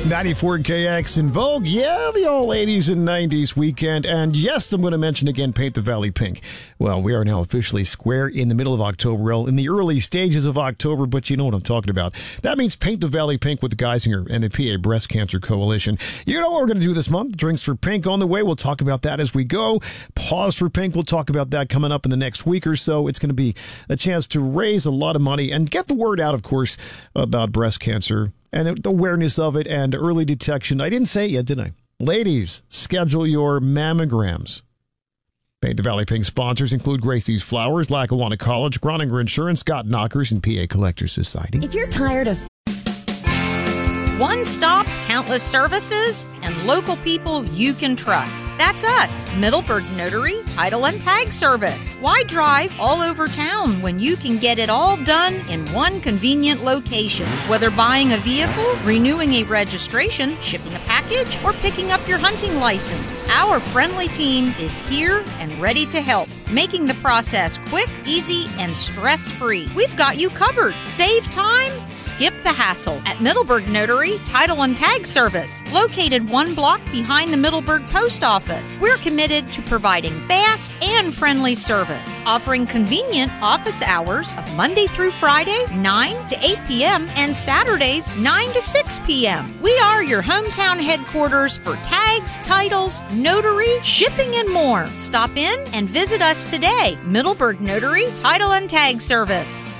94 KX in Vogue. Yeah, the all 80s and 90s weekend. And yes, I'm going to mention again Paint the Valley Pink. Well, we are now officially square in the middle of October. Well, in the early stages of October, but you know what I'm talking about. That means Paint the Valley Pink with Geisinger and the PA Breast Cancer Coalition. You know what we're going to do this month? Drinks for Pink on the way. We'll talk about that as we go. Pause for Pink. We'll talk about that coming up in the next week or so. It's going to be a chance to raise a lot of money and get the word out, of course, about breast cancer and the awareness of it and early detection. I didn't say it yet, did I? Ladies, schedule your mammograms. Paint the Valley Pink sponsors include Gracie's Flowers, Lackawanna College, Groninger Insurance, Scott Knockers, and PA Collectors Society. If you're tired of one stop, countless services, and local people you can trust. That's us, Middleburg Notary, Title and Tag Service. Why drive all over town when you can get it all done in one convenient location? Whether buying a vehicle, renewing a registration, shipping a package, or picking up your hunting license, our friendly team is here and ready to help, making the process quick, easy, and stress-free. We've got you covered. Save time, skip the hassle at Middleburg Notary, Title and Tag Service, located one block behind the Middleburg Post Office. We're committed to providing fast and friendly service, offering convenient office hours of Monday through Friday, 9 to 8 p.m., and Saturdays, 9 to 6 p.m. We are your hometown headquarters for tags, titles, notary, shipping, and more. Stop in and visit us today. Middleburg Notary, Title and Tag Service.